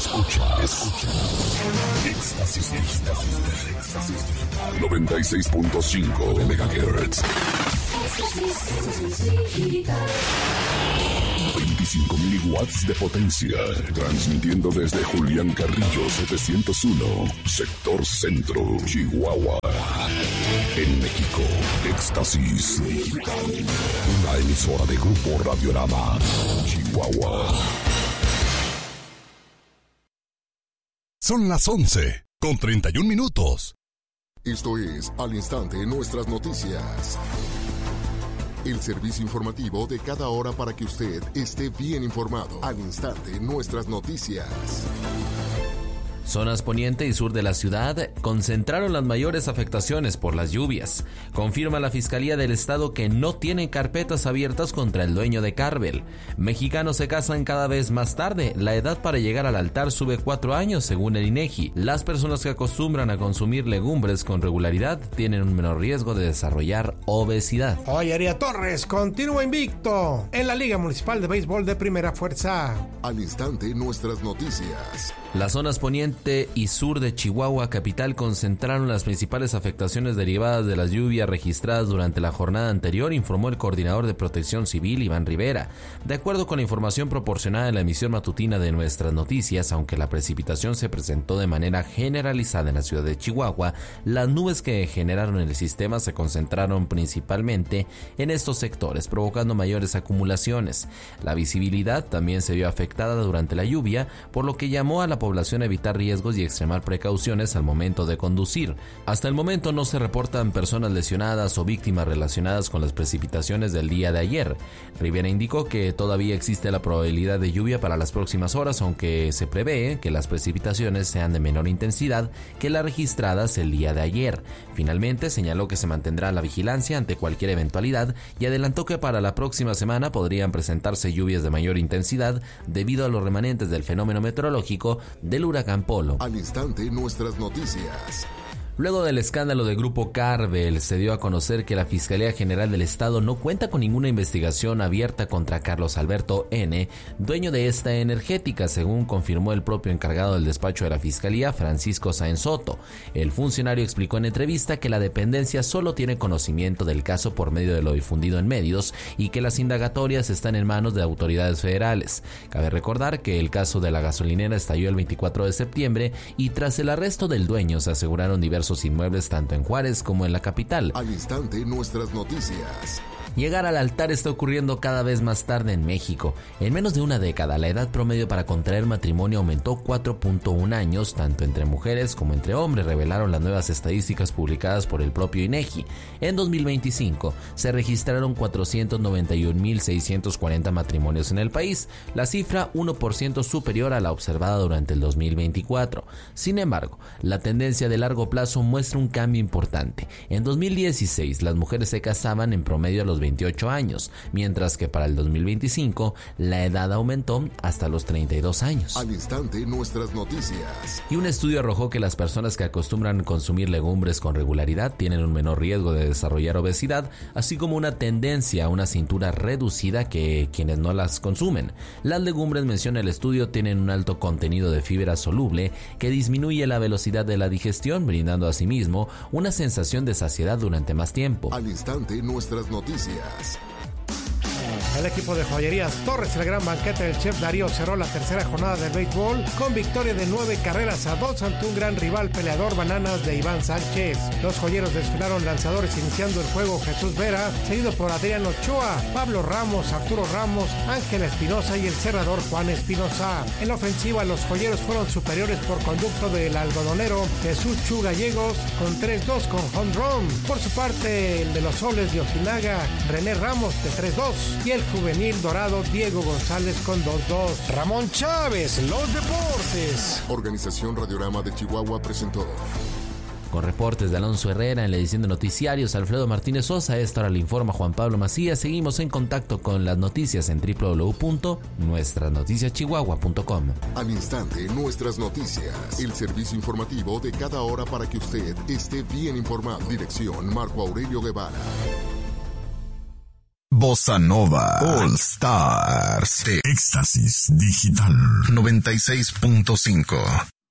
Escucha. Éxtasis Digital. 96.5 MHz. 25.000 watts de potencia. Transmitiendo desde Julián Carrillo 701, Sector Centro, Chihuahua. En México, Éxtasis Digital. Una emisora de Grupo Radiorama, Chihuahua. Son las 11:31. Esto es Al Instante Nuestras Noticias. El servicio informativo de cada hora para que usted esté bien informado. Al Instante Nuestras Noticias. Zonas poniente y sur de la ciudad concentraron las mayores afectaciones por las lluvias. Confirma la Fiscalía del Estado que no tienen carpetas abiertas contra el dueño de Carvel. Mexicanos se casan cada vez más tarde. La edad para llegar al altar sube 4 años según el INEGI. Las personas que acostumbran a consumir legumbres con regularidad tienen un menor riesgo de desarrollar obesidad. Joyería Torres continúa invicto en la Liga Municipal de Béisbol de Primera Fuerza. Al Instante Nuestras Noticias. Las zonas poniente y sur de Chihuahua capital concentraron las principales afectaciones derivadas de las lluvias registradas durante la jornada anterior, informó el coordinador de Protección Civil, Iván Rivera. De acuerdo con la información proporcionada en la emisión matutina de Nuestras Noticias, aunque la precipitación se presentó de manera generalizada en la ciudad de Chihuahua, las nubes que generaron el sistema se concentraron principalmente en estos sectores, provocando mayores acumulaciones. La visibilidad también se vio afectada durante la lluvia, por lo que llamó a la población a evitar riesgos y extremar precauciones al momento de conducir. Hasta el momento no se reportan personas lesionadas o víctimas relacionadas con las precipitaciones del día de ayer. Rivera indicó que todavía existe la probabilidad de lluvia para las próximas horas, aunque se prevé que las precipitaciones sean de menor intensidad que las registradas el día de ayer. Finalmente señaló que se mantendrá la vigilancia ante cualquier eventualidad y adelantó que para la próxima semana podrían presentarse lluvias de mayor intensidad debido a los remanentes del fenómeno meteorológico del huracán Polo. Al Instante Nuestras Noticias. Luego del escándalo de Grupo Carvel, se dio a conocer que la Fiscalía General del Estado no cuenta con ninguna investigación abierta contra Carlos Alberto N., dueño de esta energética, según confirmó el propio encargado del despacho de la Fiscalía, Francisco Sáenz Soto. El funcionario explicó en entrevista que la dependencia solo tiene conocimiento del caso por medio de lo difundido en medios y que las indagatorias están en manos de autoridades federales. Cabe recordar que el caso de la gasolinera estalló el 24 de septiembre y tras el arresto del dueño se aseguraron diversos inmuebles tanto en Juárez como en la capital. Al Instante Nuestras Noticias. Llegar al altar está ocurriendo cada vez más tarde en México. En menos de una década, la edad promedio para contraer matrimonio aumentó 4.1 años, tanto entre mujeres como entre hombres, revelaron las nuevas estadísticas publicadas por el propio INEGI. En 2025, se registraron 491.640 matrimonios en el país, la cifra 1% superior a la observada durante el 2024. Sin embargo, la tendencia de largo plazo muestra un cambio importante. En 2016, las mujeres se casaban en promedio a los 28 años, mientras que para el 2025 la edad aumentó hasta los 32 años. Al Instante Nuestras Noticias. Y un estudio arrojó que las personas que acostumbran consumir legumbres con regularidad tienen un menor riesgo de desarrollar obesidad, así como una tendencia a una cintura reducida que quienes no las consumen. Las legumbres, menciona el estudio, tienen un alto contenido de fibra soluble que disminuye la velocidad de la digestión, brindando asimismo una sensación de saciedad durante más tiempo. Al Instante Nuestras Noticias. El equipo de Joyerías Torres, el gran banquete del chef Darío, cerró la tercera jornada del béisbol con victoria de 9-2 ante un gran rival peleador, Bananas de Iván Sánchez. Los joyeros desfilaron lanzadores iniciando el juego: Jesús Vera, seguido por Adrián Ochoa, Pablo Ramos, Arturo Ramos, Ángel Espinosa y el cerrador Juan Espinosa. En la ofensiva, los joyeros fueron superiores por conducto del algodonero Jesús Chu Gallegos con 3-2 con home run. Por su parte, el de los Soles de Ojinaga, René Ramos de 3-2 y el juvenil dorado Diego González con 2-2. Ramón Chávez, los deportes. Organización Radiorama de Chihuahua presentó. Con reportes de Alonso Herrera en la edición de noticiarios, Alfredo Martínez Sosa, esta hora le informa Juan Pablo Macías. Seguimos en contacto con las noticias en www.nuestrasnoticiaschihuahua.com. Al instante, Nuestras Noticias, el servicio informativo de cada hora para que usted esté bien informado. Dirección: Marco Aurelio Guevara. Bossa Nova All Stars de Éxtasis Digital 96.5.